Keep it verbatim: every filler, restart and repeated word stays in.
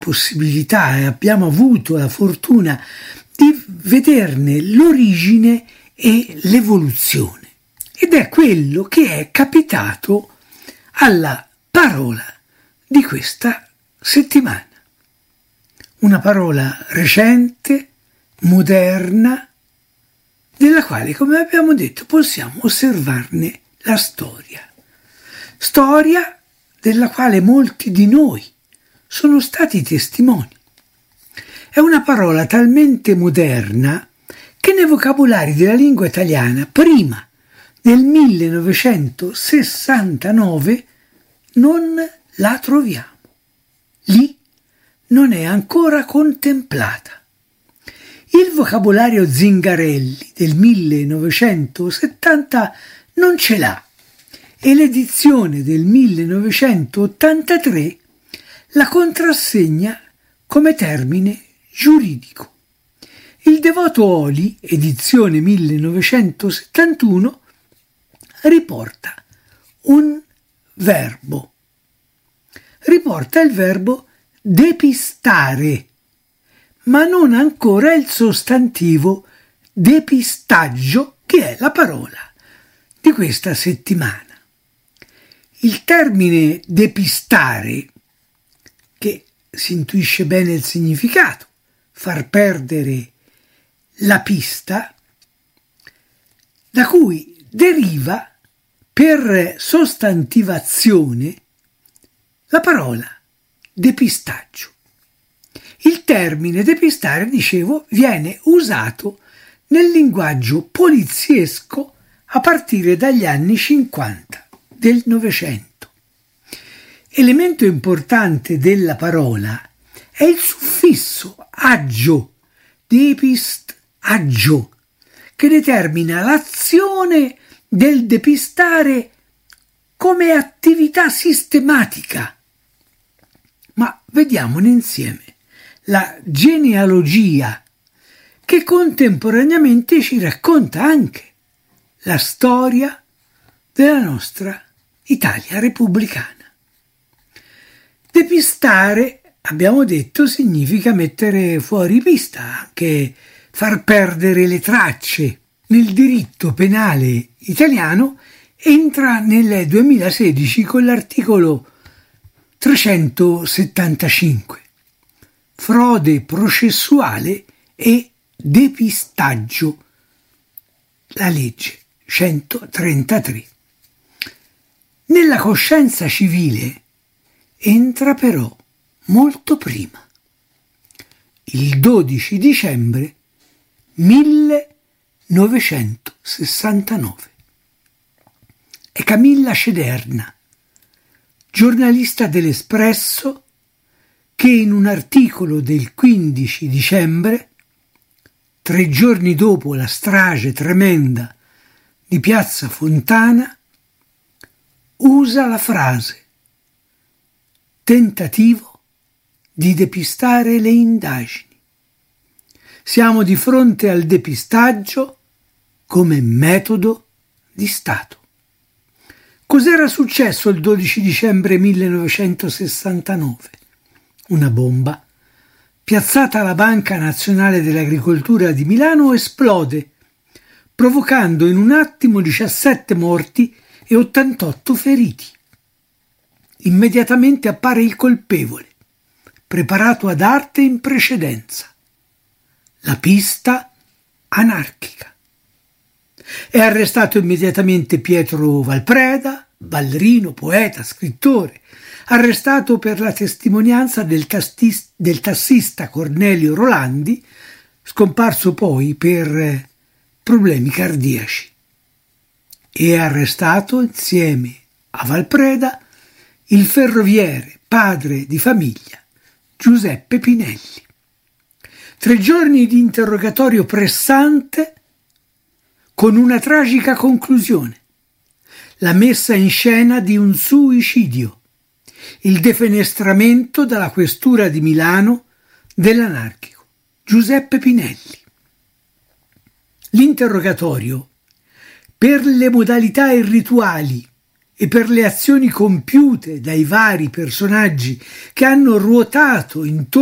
possibilità e abbiamo avuto la fortuna di vederne l'origine e l'evoluzione. Ed è quello che è capitato alla parola di questa settimana. Una parola recente, moderna, della quale, come abbiamo detto, possiamo osservarne la storia. Storia della quale molti di noi sono stati testimoni. È una parola talmente moderna che nei vocabolari della lingua italiana prima del millenovecentosessantanove non la troviamo. Lì non è ancora contemplata. Il vocabolario Zingarelli del millenovecentosettanta non ce l'ha e l'edizione del millenovecentottantatré la contrassegna come termine giuridico. Il Devoto Oli, edizione millenovecentosettantuno, riporta un verbo. Riporta il verbo depistare, ma non ancora il sostantivo depistaggio, che è la parola di questa settimana. Il termine depistare, che si intuisce bene il significato, far perdere la pista, da cui deriva per sostantivazione la parola depistaggio. Il termine depistare, dicevo, viene usato nel linguaggio poliziesco a partire dagli anni cinquanta del Novecento. Elemento importante della parola è il suffisso aggio, depist aggio, che determina l'azione del depistare come attività sistematica. Ma vediamone insieme la genealogia, che contemporaneamente ci racconta anche la storia della nostra Italia repubblicana. Depistare, abbiamo detto, significa mettere fuori pista, anche far perdere le tracce. Nel diritto penale italiano entra nel duemilasedici con l'articolo trecentosettantacinque, frode processuale e depistaggio, la legge centotrentatré. Nella coscienza civile entra però molto prima, il dodici dicembre millenovecentosessantanove. È Camilla Cederna, giornalista dell'Espresso, che in un articolo del quindici dicembre, tre giorni dopo la strage tremenda di Piazza Fontana, usa la frase tentativo di depistare le indagini. Siamo di fronte al depistaggio come metodo di Stato. Cos'era successo il dodici dicembre millenovecentosessantanove? Una bomba, piazzata alla Banca Nazionale dell'Agricoltura di Milano, esplode, provocando in un attimo diciassette morti e ottantotto feriti. Immediatamente appare il colpevole, preparato ad arte in precedenza: la pista anarchica. È arrestato immediatamente Pietro Valpreda, ballerino, poeta, scrittore, arrestato per la testimonianza del, tastis- del tassista Cornelio Rolandi, scomparso poi per problemi cardiaci. E è arrestato insieme a Valpreda il ferroviere, padre di famiglia, Giuseppe Pinelli. Tre giorni di interrogatorio pressante con una tragica conclusione: la messa in scena di un suicidio, il defenestramento dalla questura di Milano dell'anarchico Giuseppe Pinelli. L'interrogatorio, per le modalità irrituali e per le azioni compiute dai vari personaggi che hanno ruotato intorno